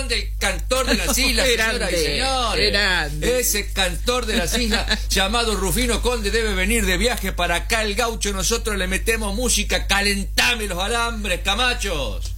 Conde, el cantor de las islas, señoras y señores. Grande. Ese cantor de las islas llamado Rufino Conde debe venir de viaje para acá, el gaucho. Nosotros le metemos música, calentame los alambres, camachos.